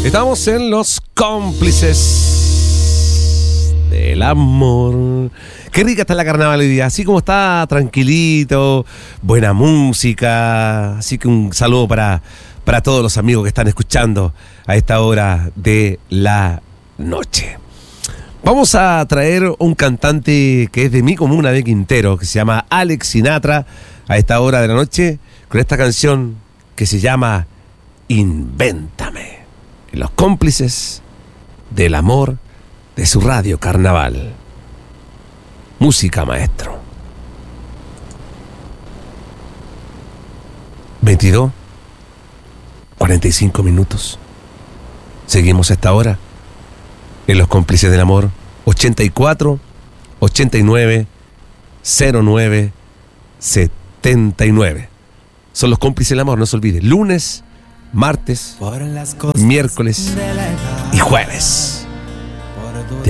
Estamos en Los Cómplices del Amor. Qué rica está la carnavalidad, así como está tranquilito, buena música. Así que un saludo para todos los amigos que están escuchando a esta hora de la noche. Vamos a traer un cantante que es de mi comuna de Quintero, que se llama Alex Sinatra, a esta hora de la noche, con esta canción que se llama Invéntame. Los Cómplices del Amor de su radio Carnaval. Música, maestro. 22:45 minutos. Seguimos a esta hora en Los Cómplices del Amor. 84 89 09 79. Son Los Cómplices del Amor, no se olvide. Lunes, martes, miércoles y jueves.